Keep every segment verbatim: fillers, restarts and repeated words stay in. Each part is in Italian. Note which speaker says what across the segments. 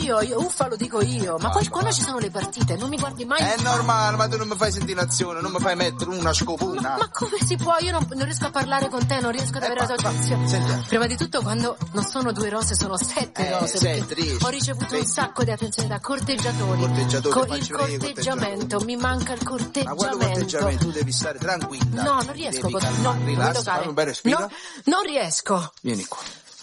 Speaker 1: io, io uffa lo dico io. Ma poi quando ci sono le partite non mi guardi mai.
Speaker 2: È normale, ma tu non mi fai sentire l'azione, non mi fai mettere una scopuna.
Speaker 1: Ma, ma come si può? Io non, non riesco a parlare con te, non riesco ad avere la tua attenzione. Prima di tutto, quando non sono due rose, sono sette
Speaker 2: eh,
Speaker 1: rose.
Speaker 2: Sette,
Speaker 1: ho ricevuto sette. un sacco di attenzione da corteggiatori.
Speaker 2: Corteggiatori,
Speaker 1: Co- il corteggiamento, mi manca il corteggiamento.
Speaker 2: Ma quando corteggiamento tu devi stare tranquilla.
Speaker 1: No, non riesco.
Speaker 2: Devi
Speaker 1: Con... No,
Speaker 2: rilassa, fammi un bel respiro.
Speaker 1: No, non riesco.
Speaker 2: Vieni qua.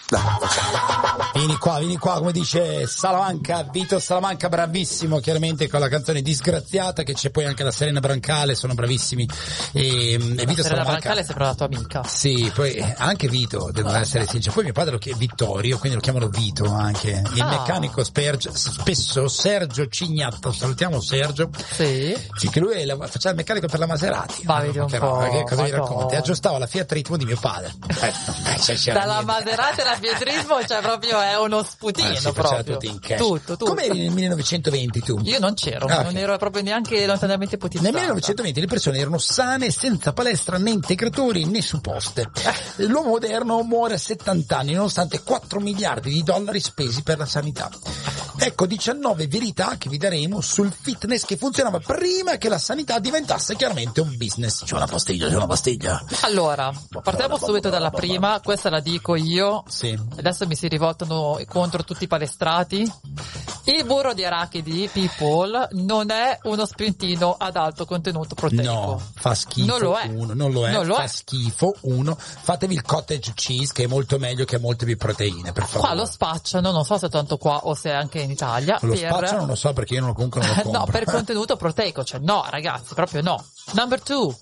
Speaker 3: Vieni qua, vieni qua, come dice Salamanca, Vito Salamanca, bravissimo chiaramente con la canzone Disgraziata, che c'è poi anche la Serena Brancale, sono bravissimi. E, e Vito
Speaker 4: Serena
Speaker 3: Salamanca
Speaker 4: Brancale sembra la tua amica.
Speaker 3: Sì, poi anche Vito, devo oh, essere sincero. Poi mio padre lo chiama Vittorio, quindi lo chiamano Vito anche. Il ah. meccanico Sperge, spesso Sergio Cignatto, salutiamo Sergio.
Speaker 4: Sì.
Speaker 3: Sì, che lui è la, faceva il meccanico per la Maserati.
Speaker 4: Va, vedi un po'.
Speaker 3: Che cosa mi racconti? Aggiustava la Fiat Ritmo di mio padre. Eh, cioè,
Speaker 4: Dalla Maserati alla Pietrismo, cioè proprio è uno sputino,
Speaker 3: ah,
Speaker 4: proprio.
Speaker 3: Tutto in cash.
Speaker 4: Tutto, tutto.
Speaker 3: Come eri nel millenovecentoventi tu?
Speaker 4: Io non c'ero, ah, non okay. ero proprio neanche lontanamente ipotizzata.
Speaker 3: Nel millenovecentoventi le persone erano sane, senza palestra né integratori né supposte. L'uomo moderno muore a settanta anni nonostante quattro miliardi di dollari spesi per la sanità. Ecco diciannove verità che vi daremo sul fitness che funzionava prima che la sanità diventasse chiaramente un business. C'è una pastiglia, c'è una pastiglia.
Speaker 4: Allora, partiamo subito dalla prima, questa la dico io.
Speaker 3: Sì.
Speaker 4: Adesso mi si rivoltano contro tutti i palestrati. Il burro di arachidi, people, non è uno sprintino ad alto contenuto proteico.
Speaker 3: No, fa schifo.
Speaker 4: Non lo è.
Speaker 3: Uno, non lo è.
Speaker 4: Non lo
Speaker 3: fa
Speaker 4: è.
Speaker 3: schifo. Uno, fatevi il cottage cheese che è molto meglio, che ha molte più proteine, per favore.
Speaker 4: Qua lo spacciano, non so se tanto qua o se anche in Italia.
Speaker 3: Lo
Speaker 4: per...
Speaker 3: spacciano non lo so perché io non lo, comunque non lo compro.
Speaker 4: No, per contenuto proteico, cioè no ragazzi, proprio no. Number two.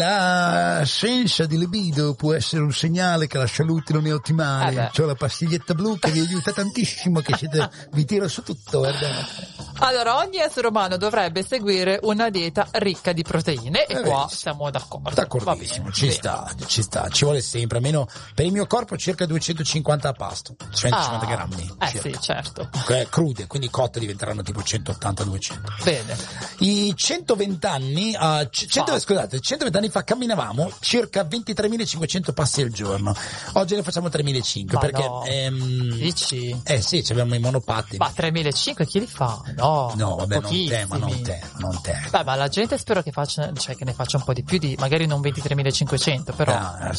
Speaker 3: L'assenza di libido può essere un segnale che la salute non è ottimale. Eh C'ho la pastiglietta blu che vi aiuta tantissimo, che siete, vi tiro su tutto, guardate.
Speaker 4: Allora, ogni essere umano dovrebbe seguire una dieta ricca di proteine e
Speaker 3: eh
Speaker 4: qua
Speaker 3: beh,
Speaker 4: siamo d'accordo.
Speaker 3: D'accordissimo, ci bene. sta, ci sta, ci vuole sempre, almeno per il mio corpo circa duecentocinquanta a pasto, centocinquanta
Speaker 4: ah,
Speaker 3: grammi.
Speaker 4: Eh
Speaker 3: circa.
Speaker 4: sì, certo.
Speaker 3: Eh, crude, quindi cotte diventeranno tipo centottanta duecento.
Speaker 4: Bene.
Speaker 3: I centoventi anni, uh, cento, scusate, centoventi anni fa camminavamo circa ventitremilacinquecento passi al giorno. Oggi ne facciamo tremilacinquecento perché
Speaker 4: no.
Speaker 3: ehm,
Speaker 4: Dici?
Speaker 3: Eh sì, abbiamo i monopattini.
Speaker 4: Ma tremilacinquecento chi li fa? No.
Speaker 3: No, vabbè, non te, ma non te, non te.
Speaker 4: Beh, ma la gente spero che faccia, cioè che ne faccia un po' di più di, magari non ventitremilacinquecento, però.
Speaker 3: Ah,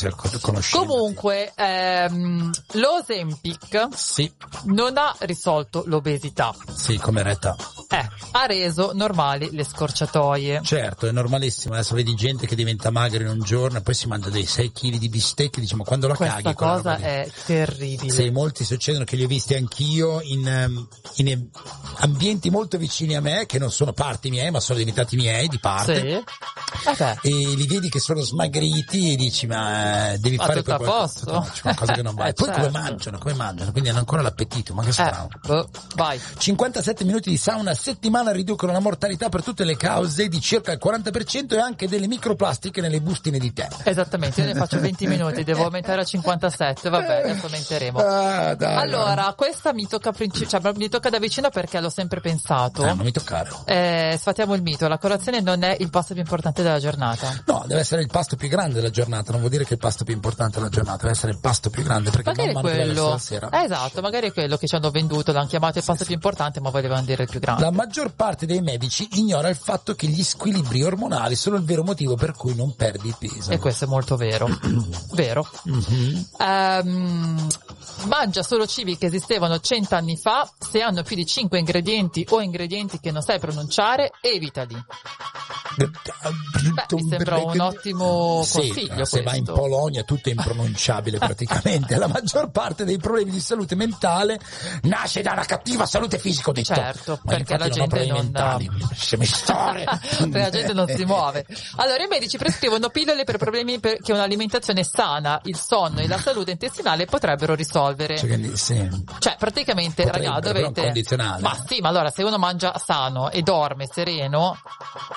Speaker 4: comunque, ehm, l'Ozempic
Speaker 3: sì.
Speaker 4: non ha risolto l'obesità.
Speaker 3: Sì, come retta.
Speaker 4: Eh, ha reso normali le scorciatoie.
Speaker 3: Certo, è normalissimo. Adesso vedi gente che diventa magra in un giorno e poi si mangia dei sei chili di bistecche, diciamo, quando la
Speaker 4: Questa
Speaker 3: caghi.
Speaker 4: Questa cosa è terribile.
Speaker 3: Sì, molti succedono, che li ho visti anch'io in, in ambienti molto vicini a me, che non sono parti miei, ma sono diventati miei di parte.
Speaker 4: Sì. Eh
Speaker 3: e li vedi che sono smagriti e dici, ma devi
Speaker 4: ma
Speaker 3: fare
Speaker 4: tutto
Speaker 3: poi
Speaker 4: a posto.
Speaker 3: Qualcosa, c'è qualcosa che non va.
Speaker 4: Eh,
Speaker 3: e poi
Speaker 4: certo.
Speaker 3: come mangiano, come mangiano, quindi hanno ancora l'appetito, ma che strano.
Speaker 4: Eh, boh, vai.
Speaker 3: cinquantasette minuti di sauna a settimana riducono la mortalità per tutte le cause di circa il quaranta per cento e anche delle microplastiche nelle bustine di tè.
Speaker 4: Esattamente, io ne faccio venti minuti, devo aumentare a cinquantasette, vabbè, adesso aumenteremo.
Speaker 3: Ah, dai,
Speaker 4: allora,
Speaker 3: dai.
Speaker 4: questa mi tocca princip- cioè, mi tocca da vicino perché l'ho sempre pensato.
Speaker 3: Ah, non mi toccare.
Speaker 4: Eh, sfatiamo il mito, la colazione non è il pasto più importante della giornata.
Speaker 3: No, deve essere il pasto più grande della giornata, non vuol dire che è il pasto più importante della giornata, deve essere il pasto più grande, perché
Speaker 4: magari
Speaker 3: non
Speaker 4: quello
Speaker 3: la sera.
Speaker 4: Eh, esatto, magari è quello che ci hanno venduto, l'hanno chiamato il pasto sì, più importante, ma volevano dire il più grande.
Speaker 3: La maggior parte dei medici ignora il fatto che gli squilibri ormonali sono il vero motivo per cui non perdi peso.
Speaker 4: E questo è molto vero. Vero.
Speaker 3: Mm-hmm.
Speaker 4: Um, mangia solo cibi che esistevano cent'anni fa, se hanno più di cinque ingredienti o ingredienti che non sai pronunciare, evitali. Beh, mi sembra un ottimo consiglio.
Speaker 3: Sì, se vai in Polonia tutto è impronunciabile praticamente. La maggior parte dei problemi di salute mentale nasce da una cattiva salute fisica, ho detto.
Speaker 4: Certo,
Speaker 3: ma
Speaker 4: perché la
Speaker 3: non
Speaker 4: gente non
Speaker 3: mentali, se mi storie.
Speaker 4: la gente non si muove. Allora i medici prescrivono pillole per problemi per, che un'alimentazione sana, il sonno e la salute intestinale potrebbero risolvere.
Speaker 3: Cioè, sì.
Speaker 4: cioè praticamente,
Speaker 3: potrebbero,
Speaker 4: ragazzi, dovete
Speaker 3: condizionale.
Speaker 4: Ma sì, ma allora se uno mangia sano e dorme sereno, basta.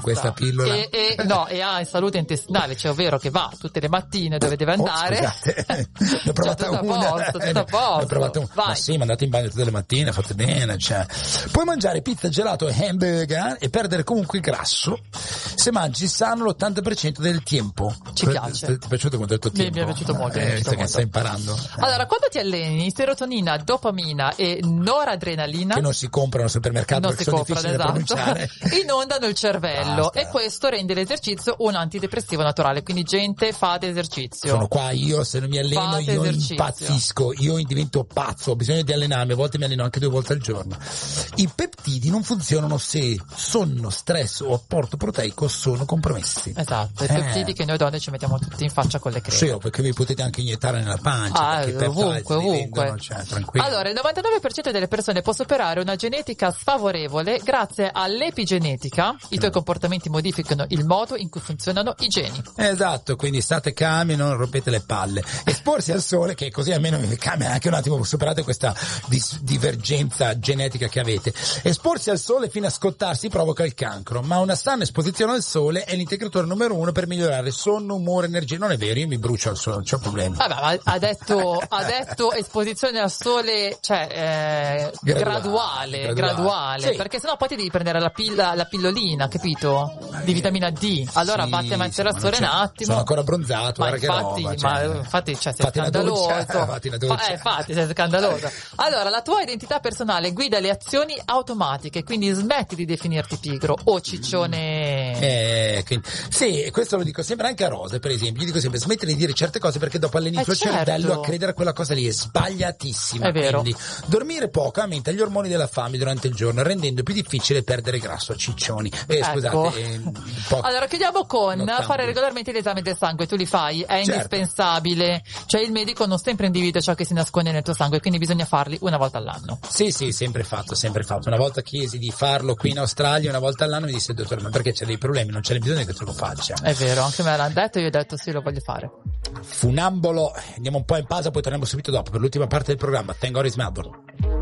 Speaker 3: questa pillola.
Speaker 4: E, e, no, e ha salute intestinale, cioè ovvero che va tutte le mattine dove deve andare.
Speaker 3: Oh, scusate, ne ho provata
Speaker 4: cioè,
Speaker 3: una.
Speaker 4: Posto, tutto a posto.
Speaker 3: Ne ho provata una. Ma sì, ma andate in bagno tutte le mattine, fate bene, cioè. Puoi mangiare pizza, gelato e hamburger e perdere comunque grasso se mangi sano l'ottanta per cento del tempo.
Speaker 4: Ci piace.
Speaker 3: Ti è piaciuto quando ho detto tempo?
Speaker 4: Mi è piaciuto molto.
Speaker 3: Eh,
Speaker 4: mi è piaciuto
Speaker 3: che
Speaker 4: molto.
Speaker 3: stai imparando.
Speaker 4: Allora, quando ti alleni, serotonina, dopamina e noradrenalina
Speaker 3: che non si comprano al supermercato
Speaker 4: non
Speaker 3: perché
Speaker 4: si
Speaker 3: sono
Speaker 4: comprano,
Speaker 3: difficili da
Speaker 4: esatto,
Speaker 3: pronunciare.
Speaker 4: inondano il cervello.
Speaker 3: Basta.
Speaker 4: E questo rende l'esercizio un antidepressivo naturale. Quindi gente, fate esercizio.
Speaker 3: Sono qua io, se non mi alleno
Speaker 4: Fate
Speaker 3: io
Speaker 4: esercizio.
Speaker 3: impazzisco, io divento pazzo, ho bisogno di allenarmi, a volte mi alleno anche due volte al giorno. I peptidi non funzionano se sonno, stress o apporto proteico sono compromessi.
Speaker 4: Esatto, i
Speaker 3: Eh.
Speaker 4: peptidi che noi donne ci mettiamo tutti in faccia con le creme.
Speaker 3: Sì, perché vi potete anche iniettare nella pancia,
Speaker 4: Ah,
Speaker 3: perché i peptidi
Speaker 4: ovunque, ovunque.
Speaker 3: vengono, cioè, tranquilli.
Speaker 4: Allora, il novantanove per cento delle persone può superare una genetica sfavorevole grazie all'epigenetica. I tuoi comportamenti modificano il modo in cui funzionano i geni.
Speaker 3: Esatto, quindi state calmi, non rompete le palle. Esporsi al sole, che così almeno vi cambia anche un attimo, superate questa dis- divergenza genetica che avete. Esporsi al sole fino a scottarsi provoca il cancro, ma una sana esposizione al sole è l'integratore numero uno per migliorare sonno, umore, energia. Non è vero, io mi brucio al sole, non c'ho problemi.
Speaker 4: Vabbè, ma ha detto, ha detto esposizione al sole, cioè, eh, graduale,
Speaker 3: Graduale,
Speaker 4: graduale,
Speaker 3: sì.
Speaker 4: perché sennò poi ti devi prendere la, pilla, la pillolina, capito? Di vitamina D. Allora
Speaker 3: Sì,
Speaker 4: vatti a mettere al
Speaker 3: sì,
Speaker 4: sole un
Speaker 3: ma non c'è-
Speaker 4: attimo.
Speaker 3: sono ancora abbronzato,
Speaker 4: Ma
Speaker 3: guarda che
Speaker 4: infatti,
Speaker 3: roba,
Speaker 4: ma
Speaker 3: cioè.
Speaker 4: infatti, cioè, sei
Speaker 3: Fatti una
Speaker 4: scandaloso.
Speaker 3: doccia, fatti una doccia.
Speaker 4: Fa- eh, infatti, sei scandaloso. Allora, la tua identità personale guida le azioni automatiche, quindi smetti di definirti pigro o ciccione.
Speaker 3: Eh, quindi, sì, questo lo dico sempre anche a Rose, per esempio. Gli dico sempre smetti di dire certe cose perché dopo alleni il
Speaker 4: Eh,
Speaker 3: tuo
Speaker 4: certo.
Speaker 3: cervello a credere a quella cosa lì, è sbagliatissima.
Speaker 4: È vero.
Speaker 3: Quindi dormire poco aumenta gli ormoni della fame durante il giorno, rendendo più difficile perdere grasso, ciccioni. Eh,
Speaker 4: Ecco.
Speaker 3: scusate, eh, po-
Speaker 4: Allora chiudiamo con
Speaker 3: Nottambuli.
Speaker 4: fare regolarmente gli esami del sangue. Tu li fai? È
Speaker 3: Certo.
Speaker 4: indispensabile. Cioè il medico non sempre individua ciò che si nasconde nel tuo sangue, quindi bisogna farli una volta all'anno.
Speaker 3: Sì, sì, sempre fatto, sempre fatto. Una volta chiesi di farlo qui in Australia, una volta all'anno mi disse, dottore, ma perché c'è dei problemi? Non c'è bisogno che tu lo faccia.
Speaker 4: È vero, anche me l'hanno detto, io ho detto sì, lo voglio fare.
Speaker 3: Funambolo, andiamo un po' in pausa, poi torniamo subito dopo per l'ultima parte del programma. Thank God it's Melbourne.